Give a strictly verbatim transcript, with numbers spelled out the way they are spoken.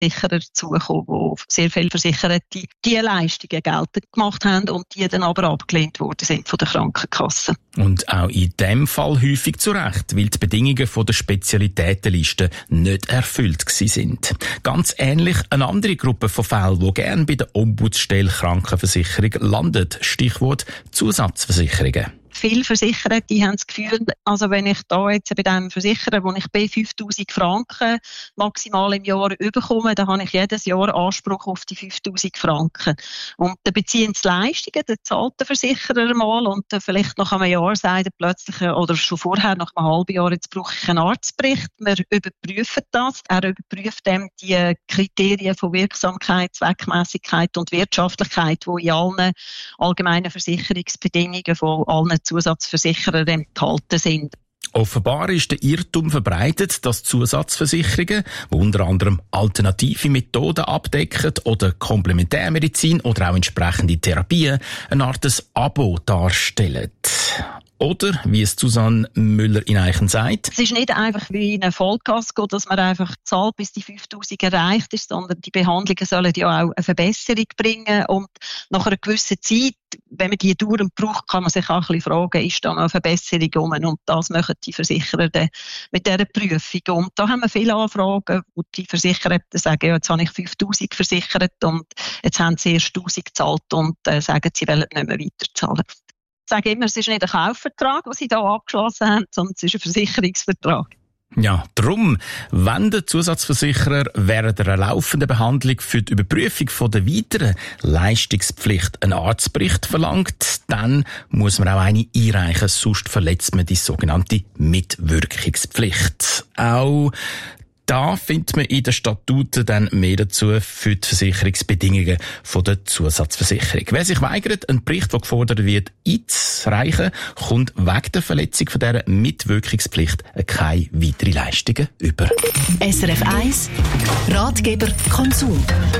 Versicherer dazugekommen, wo sehr viele Versicherte die Leistungen geltend gemacht haben und die dann aber abgelehnt worden sind von der Krankenkasse. Und auch in dem Fall häufig zu Recht, weil die Bedingungen von der Spezialitätenliste nicht erfüllt gewesen sind. Ganz ähnlich eine andere Gruppe von Fällen, die gerne bei der Ombudsstelle Krankenversicherung landet. Stichwort Zusatzversicherungen. Viele Versicherer, die haben das Gefühl, also wenn ich da jetzt bei diesem Versicherer, wo ich bei fünftausend Franken maximal im Jahr bekomme, dann habe ich jedes Jahr Anspruch auf die fünftausend Franken. Und dann beziehen sie Leistungen, dann zahlt der Versicherer mal und dann vielleicht nach einem Jahr sagt er plötzlich, oder schon vorher, nach einem halben Jahr, jetzt brauche ich einen Arztbericht. Wir überprüfen das. Er überprüft dann die Kriterien von Wirksamkeit, Zweckmässigkeit und Wirtschaftlichkeit, die in allen allgemeinen Versicherungsbedingungen von allen Zusatzversicherer enthalten sind. Offenbar ist der Irrtum verbreitet, dass Zusatzversicherungen, die unter anderem alternative Methoden abdecken oder Komplementärmedizin oder auch entsprechende Therapien, eine Art Abo darstellen. Oder, wie es Susanne Müller in Eichen sagt: Es ist nicht einfach wie in einem Vollkasko, dass man einfach zahlt, bis die fünftausend erreicht ist, sondern die Behandlungen sollen ja auch eine Verbesserung bringen. Und nach einer gewissen Zeit, wenn man die dauernd braucht, kann man sich auch ein bisschen fragen, ist da noch eine Verbesserung rum? Und das machen die Versicherer dann mit dieser Prüfung. Und da haben wir viele Anfragen, wo die Versicherer sagen, ja, jetzt habe ich fünftausend versichert und jetzt haben sie erst tausend gezahlt und äh, sagen, sie wollen nicht mehr weiterzahlen. Ich sage immer, es ist nicht ein Kaufvertrag, den sie hier abgeschlossen haben, sondern es ist ein Versicherungsvertrag. Ja, darum, wenn der Zusatzversicherer während einer laufenden Behandlung für die Überprüfung von der weiteren Leistungspflicht einen Arztbericht verlangt, dann muss man auch eine einreichen, sonst verletzt man die sogenannte Mitwirkungspflicht. Auch da findet man in den Statuten dann mehr dazu für die Versicherungsbedingungen von der Zusatzversicherung. Wer sich weigert, einen Bericht, der gefordert wird, einzureichen, kommt wegen der Verletzung von dieser Mitwirkungspflicht keine weiteren Leistungen über. S R F eins Ratgeber Konsum.